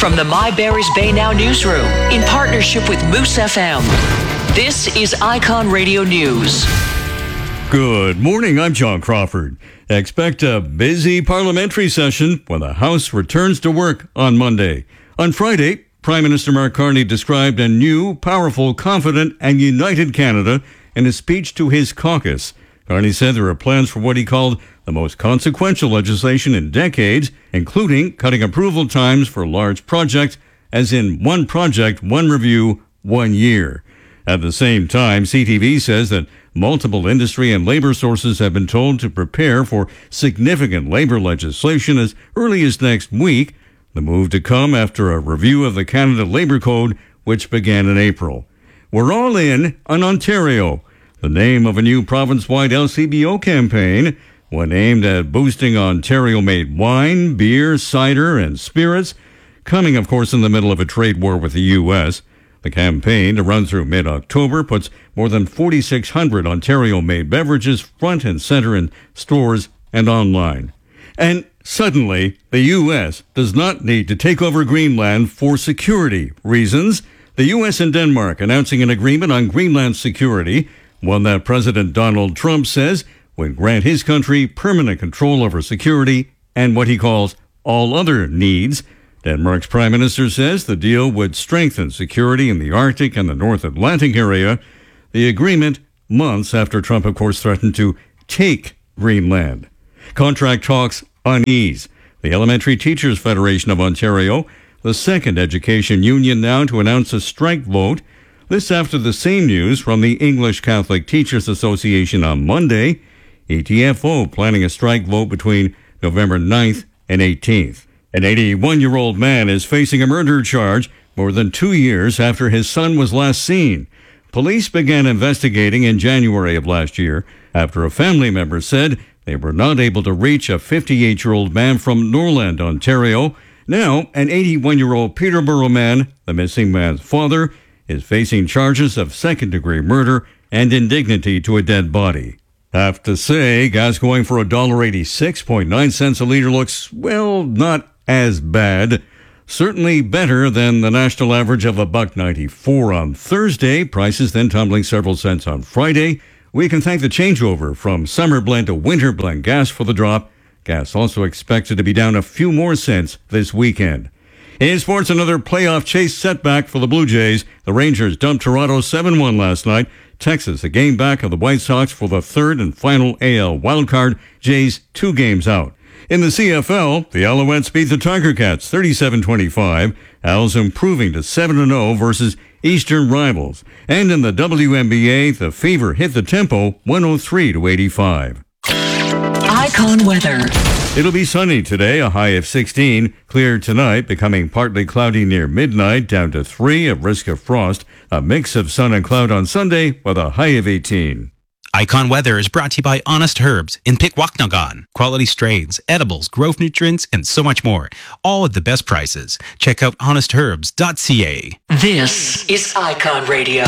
From the My Barry's Bay Now newsroom, in partnership with Moose FM, this is Icon Radio News. Good morning, I'm John Crawford. Expect a busy parliamentary session when the House returns to work on Monday. On Friday, Prime Minister Mark Carney described a new, powerful, confident and united Canada in a speech to his caucus. Carney said there are plans for what he called the most consequential legislation in decades, including cutting approval times for large projects, as in one project, one review, 1 year. At the same time, CTV says that multiple industry and labor sources have been told to prepare for significant labor legislation as early as next week, the move to come after a review of the Canada Labour Code, which began in April. We're all in on Ontario, the name of a new province-wide LCBO campaign, one aimed at boosting Ontario-made wine, beer, cider, and spirits, coming, of course, in the middle of a trade war with the U.S. The campaign, to run through mid-October, puts more than 4,600 Ontario-made beverages front and center in stores and online. And suddenly, the U.S. does not need to take over Greenland for security reasons. The U.S. and Denmark announcing an agreement on Greenland security, one that President Donald Trump says would grant his country permanent control over security and what he calls all other needs. Denmark's Prime Minister says the deal would strengthen security in the Arctic and the North Atlantic area. The agreement months after Trump, of course, threatened to take Greenland. Contract talks unease. The Elementary Teachers Federation of Ontario, the second education union now to announce a strike vote. This after the same news from the English Catholic Teachers Association on Monday. ETFO planning a strike vote between November 9th and 18th. An 81-year-old man is facing a murder charge more than 2 years after his son was last seen. Police began investigating in January of last year after a family member said they were not able to reach a 58-year-old man from Norland, Ontario. Now, an 81-year-old Peterborough man, the missing man's father, is facing charges of second-degree murder and indignity to a dead body. Have to say, gas going for $1.86.9 a litre looks, well, not as bad. Certainly better than the national average of $1.94 on Thursday. Prices then tumbling several cents on Friday. We can thank the changeover from summer blend to winter blend gas for the drop. Gas also expected to be down a few more cents this weekend. In sports, another playoff chase setback for the Blue Jays. The Rangers dumped Toronto 7-1 last night. Texas, a game back of the White Sox for the third and final AL wildcard. Jays 2 games out. In the CFL, the Alouettes beat the Tiger Cats 37-25. Owls improving to 7-0 versus Eastern rivals. And in the WNBA, the Fever hit the tempo 103-85. Icon weather. It'll be sunny today, a high of 16. Clear tonight, becoming partly cloudy near midnight, down to 3, a risk of frost. A mix of sun and cloud on Sunday with a high of 18. Icon Weather is brought to you by Honest Herbs in Pikwaknagan. Quality strains, edibles, growth nutrients, and so much more. All at the best prices. Check out honestherbs.ca. This is Icon Radio.